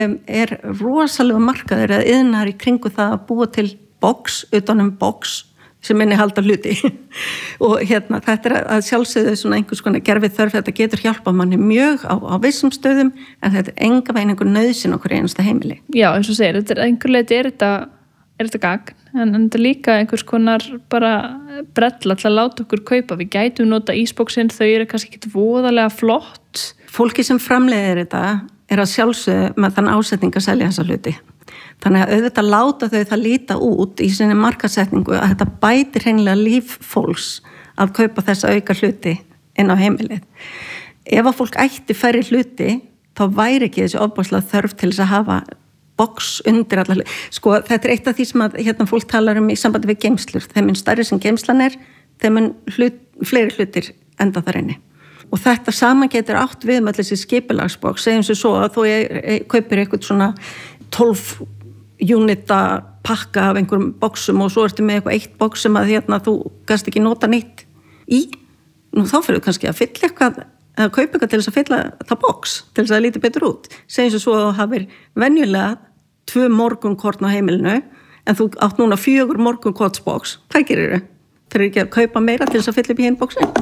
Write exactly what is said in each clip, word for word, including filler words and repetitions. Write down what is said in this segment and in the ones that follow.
er rosalega markaður eða iðnar í kringu það að búa til box, utanum box sem minni halda hluti og hérna þetta er að sjálfsögðu svona einhvers konar gerfið þörf, þetta getur hjálpað manni mjög á, á vissum stöðum en þetta er enga veginn einhver nauðsyn okkur einasta heimili. Já, eins og segir, þetta er einhver leiti er þetta, er þetta gagn en, en þetta er líka einhvers konar bara brella til að láta okkur kaupa, við gætum nota ísbóksinn, þau eru kannski ekki voðalega flott. Fólki sem framleiðir þetta er að sjálfsögðu með þann ásetning að selja þessa hluti. Þannig að auðvitað láta þau það líta út í sinni markasetningu að þetta bætir hreinlega líf fólks að kaupa þessa auka hluti inn á heimilið. Ef að fólk ætti færri hluti, þá væri ekki þessi ofboðslega þörf til þess að hafa box undir alla hluti. Sko, þetta er eitt af því sem að hérna, fólk talar um í sambandi við geymslur. Þeim mun stærri sem geymslan er, þeim mun hlut, fleiri hlutir enda þar inni. Og þetta sama getur átt við með þessi skipulagsbox, segjum sér svo að þú kaupir eitthvað svona tólf unita pakka af einhverjum boxum og svo ertu með eitthvað eitt box sem að hérna, þú gast ekki nota nýtt í. Nú þá fyrir þú kannski að fylla eitthvað, að kaupa eitthvað til þess að fylla það box, til þess að það líti betur út. Segjum sér svo að þú hafir venjulega tvö morgunkorn á heimilinu, en þú átt núna fjögur morgunkornsbox. Hvað gerir þau? Þeir eru ekki að kaupa meira til þess að fylla upp í hinn boxin?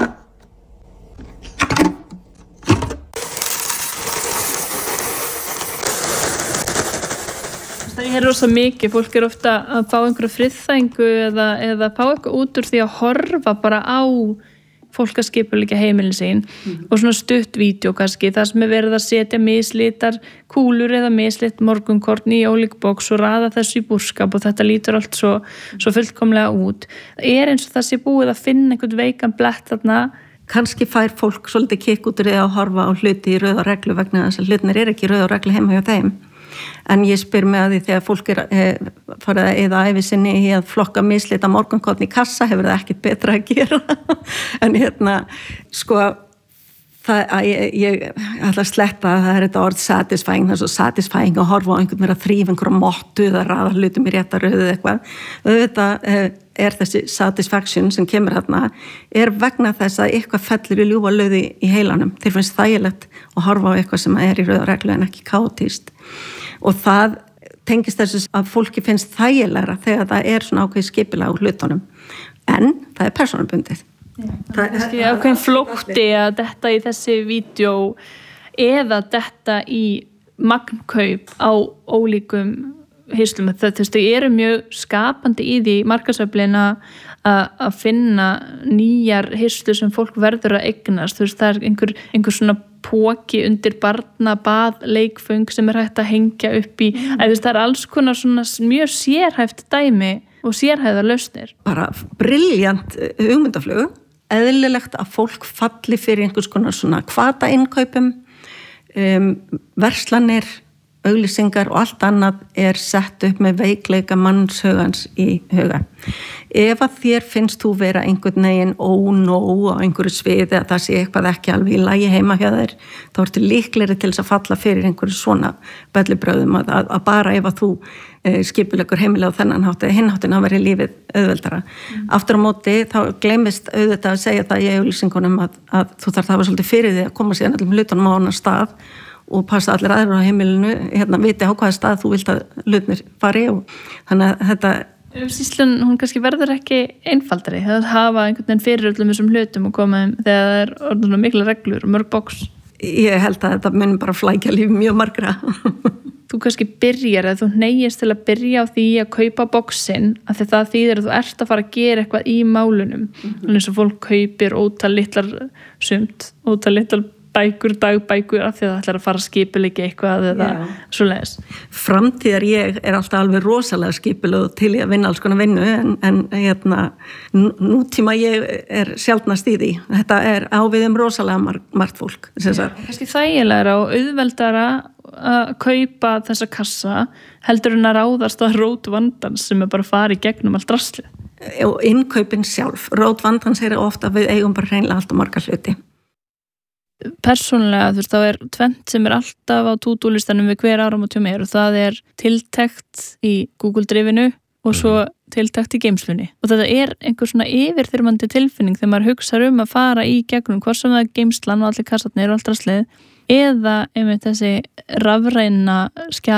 Það er rosa mikið, fólk er ofta að fá einhverju friðþægingu eða, eða fá eitthvað út úr því að horfa bara á fólk að skipuleggja heimilin sín mm. og svona stutt vídeo kannski, það sem er verið að setja mislitar kúlur eða mislit morgunkorn í ólík box og raða þessu í búrskap og þetta lítur allt svo, svo fullkomlega út. Það er eins og það sé búið að finna einhvern veikan blett þarna. Kannski fær fólk svolítið kikk út úr því að horfa á hluti í rauða reglu vegna þess að hlutinir er ekki rauða reglu heima hjá þeim. En ég spyr mig að því þegar fólk er e, farið að eyða ævi sinni í að flokka mislita morgunkorn í kassa hefur það ekkert betra að gera. En hérna, sko, það, að ég, ég ætla að sleppa að það er þetta orð satisfying, það er svo satisfying að horfa á einhvern veginn að þrífa einhverja mottu eða raða hlutum í rétta röðu eitthvað. Þetta er þessi satisfaction sem kemur hérna, er vegna þess að eitthvað fellur í ljúfa löði í heilanum. Þeir finnst þægilegt að horfa á eitthvað sem er í rauða reglu en ekki kaotískt. Og það tengist þessu að fólki finnst þægilegra þegar það er svona ákveðið skipulag á hlutunum. En það er persónubundið. Já, það er kannski ákveðin flótti að detta í þessi vídeo eða detta í magnkaup á ólíkum hirslum. Það þau eru mjög skapandi í því markaðsöflin að finna nýjar hirslu sem fólk verður að eignast. Þú veist, það er einhver, einhver svona póki undir barna bað leikföng sem er hægt að hengja upp í mm. að það er alls konar svona mjög sérhæft dæmi og sérhæfðar lausnir. Bara brilljant hugmyndaflug, eðlilegt að fólk falli fyrir einhvers konar svona hvata innkaupum, um, verslanir, auglýsingar og allt annað er sett upp með veikleika mannshugans í huga. Ef að þér finnst þú vera einhvern veginn ónó á einhverju sviði að það sé eitthvað ekki alveg í lagi heima hjá þér, þá ertu líklegri til þess að falla fyrir einhverju svona bellibröðum að, að, að bara ef að þú e, skipulegur heimilega á þennan hátt eða hinn háttin að vera lífið auðveldara. Mm. Aftur á móti þá gleymist auðvitað að segja það í auglýsingunum að, að þú þarf það að hafa svolítið fyrir því að koma síðan allum hlutunum á annar stað og passa allir aðrir á heimilinu, hérna viti á hvaða stað þú vilt að hlutnir fari og þannig að þetta Umsýslun, hún kannski verður ekki einfaldari, það hafa einhvern veginn fyrir öllum þessum hlutum og koma þegar það er orðinlega mikla reglur og mörg box. Ég held að þetta mun bara flækja líf mjög margra. Þú kannski byrjar eða þú neyjist til að byrja á því að kaupa boxin af því það þýðir að þú ert að fara að gera eitthvað í málunum. Mm-hmm. Eins og fólk kaupir ótal litlar sumt, ótal litlar bækur, dagbækur af því að það ætlar að fara að skipuleggja eitthvað eða svoleiðis. Framtíðar ég er alltaf alveg rosalega skipuleg til í að vinna alls konar vinnu en, en hérna, nútíma ég er sjaldnast í því. Þetta er á við um rosalega marg, margt fólk. Kannski þægilegra og auðveldara að kaupa þessa kassa heldur en að ráðast að rót vandans sem er bara að fara í gegnum allt draslið. Og innkaupin sjálf. Rót vandans er ofta við eigum bara hreinlega allt og marga hluti. Persónulega, þú veist, þá er tvennt sem er alltaf á to-do-listanum við hver áramót hjá mér og það er tiltekt í Google-drifinu og svo tiltekt í geymslunni. Og þetta er einhver svona yfirþyrmandi tilfinning þegar maður hugsar um að fara í gegnum hvort sem það er geymslan og allir kassarnir og allt draslið eða einmitt þessi rafræna skjal